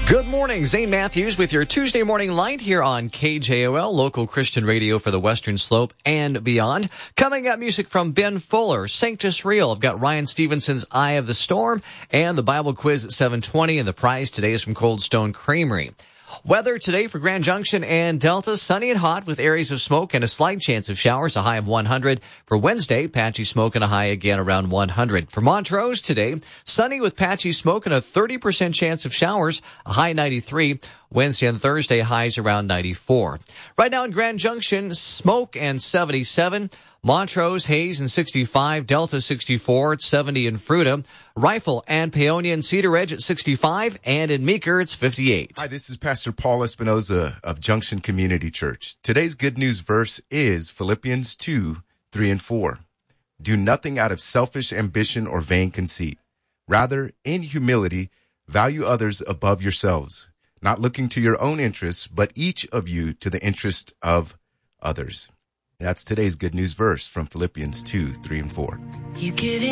Good morning, Zane Matthews with your Tuesday Morning Light here on KJOL, local Christian radio for the Western Slope and beyond. Coming up, music from Ben Fuller, Sanctus Real. I've got Ryan Stevenson's Eye of the Storm and the Bible quiz at 7:20, and the prize today is from Cold Stone Creamery. Weather today for Grand Junction and Delta, sunny and hot with areas of smoke and a slight chance of showers, a high of 100. For Wednesday, patchy smoke and a high again around 100. For Montrose today, sunny with patchy smoke and a 30% chance of showers, a high 93. Wednesday and Thursday, highs around 94. Right now in Grand Junction, smoke and 77. Montrose, haze and 65, Delta 64, it's 70 in Fruita, Rifle and Paonia and Cedar Ridge at 65, and in Meeker it's 58. Hi, this is Pastor Paul Espinoza of Junction Community Church. Today's good news verse is Philippians 2:3-4. Do nothing out of selfish ambition or vain conceit. Rather, in humility, value others above yourselves, not looking to your own interests, but each of you to the interest of others. That's today's good news verse from Philippians 2:3-4. You give it